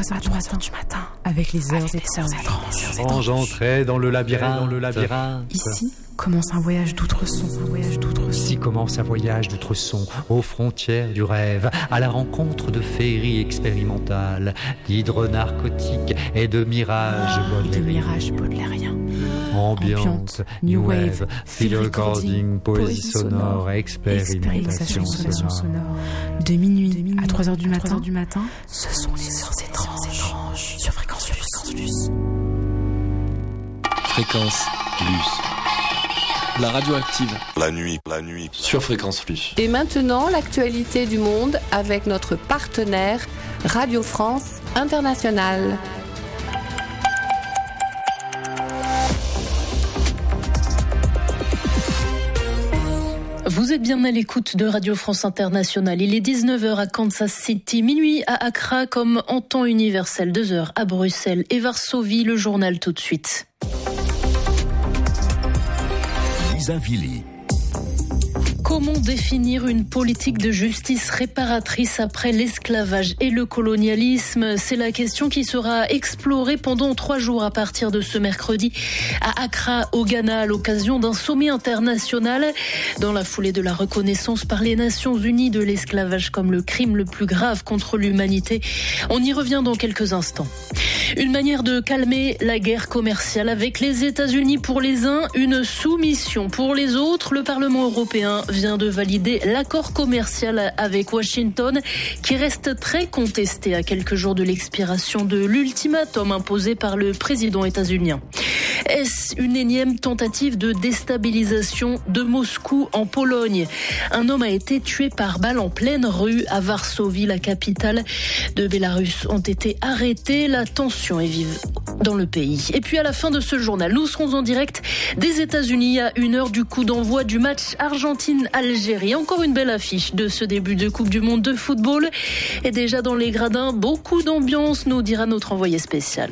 3h du matin, avec les heures étranges. Quand j'entrais dans le labyrinthe. Ici commence un voyage d'outre-son. Ici commence un voyage d'outre-son, aux frontières du rêve, à la rencontre de féeries expérimentales, d'hydronarcotiques et de mirages baudelairiens. Ambiante, new wave, field recording, poésie sonore, expérimentation sonore. De minuit à 3h du matin, ce sont les heures étranges sur Fréquence Plus. Fréquence Plus. La radioactive. La nuit. Sur Fréquence Plus. Et maintenant, l'actualité du monde avec notre partenaire Radio France Internationale. Vous êtes bien à l'écoute de Radio France Internationale. Il est 19h à Kansas City, minuit à Accra comme en temps universel, 2h à Bruxelles et Varsovie. Le journal tout de suite. Lisa Villy. Comment définir une politique de justice réparatrice après l'esclavage et le colonialisme ? C'est la question qui sera explorée pendant 3 jours à partir de ce mercredi à Accra, au Ghana, à l'occasion d'un sommet international dans la foulée de la reconnaissance par les Nations Unies de l'esclavage comme le crime le plus grave contre l'humanité. On y revient dans quelques instants. Une manière de calmer la guerre commerciale avec les États-Unis pour les uns, une soumission pour les autres. Le Parlement européen vient de valider l'accord commercial avec Washington qui reste très contesté à quelques jours de l'expiration de l'ultimatum imposé par le président états-unien. Est-ce une énième tentative de déstabilisation de Moscou en Pologne ? Un homme a été tué par balle en pleine rue à Varsovie, la capitale de Bélarus, ont été arrêtés. La tension est vive dans le pays. Et puis à la fin de ce journal, nous serons en direct des États-Unis à 1h du coup d'envoi du match Argentine-Algérie. Encore une belle affiche de ce début de Coupe du Monde de football. Et déjà dans les gradins, beaucoup d'ambiance, nous dira notre envoyé spécial.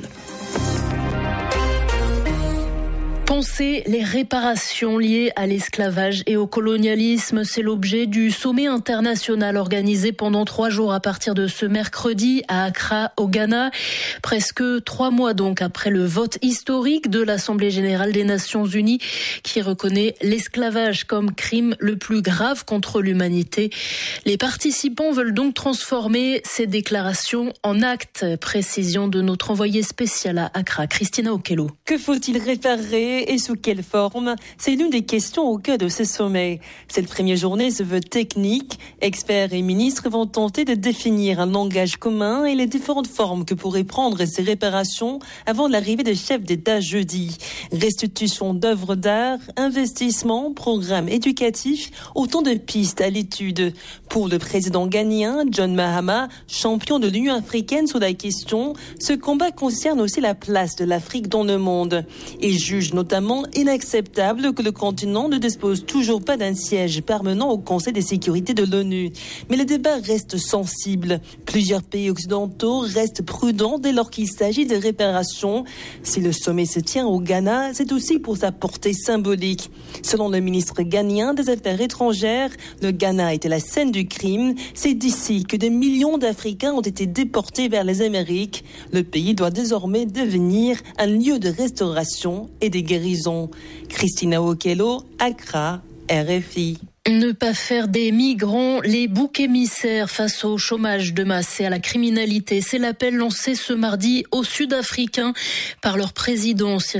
Penser les réparations liées à l'esclavage et au colonialisme, c'est l'objet du sommet international organisé pendant 3 jours à partir de ce mercredi à Accra, au Ghana. Presque 3 mois donc après le vote historique de l'Assemblée générale des Nations Unies qui reconnaît l'esclavage comme crime le plus grave contre l'humanité. Les participants veulent donc transformer ces déclarations en actes. Précision de notre envoyée spéciale à Accra, Christina Okello. Que faut-il réparer et sous quelle forme ? C'est l'une des questions au cœur de ce sommet. Cette première journée se veut technique. Experts et ministres vont tenter de définir un langage commun et les différentes formes que pourraient prendre ces réparations avant l'arrivée des chefs d'État jeudi. Restitution d'œuvres d'art, investissement, programme éducatif, autant de pistes à l'étude. Pour le président ghanéen, John Mahama, champion de l'Union africaine sur la question, ce combat concerne aussi la place de l'Afrique dans le monde. Il juge notamment inacceptable que le continent ne dispose toujours pas d'un siège permanent au Conseil de sécurité de l'ONU. Mais le débat reste sensible. Plusieurs pays occidentaux restent prudents dès lors qu'il s'agit de réparations. Si le sommet se tient au Ghana, c'est aussi pour sa portée symbolique. Selon le ministre ghanéen des Affaires étrangères, le Ghana était la scène du crime. C'est d'ici que des millions d'Africains ont été déportés vers les Amériques. Le pays doit désormais devenir un lieu de restauration et des guérisons. Christina Okello, Accra, RFI. Ne pas faire des migrants les boucs émissaires face au chômage de masse et à la criminalité. C'est l'appel lancé ce mardi aux Sud-Africains par leur président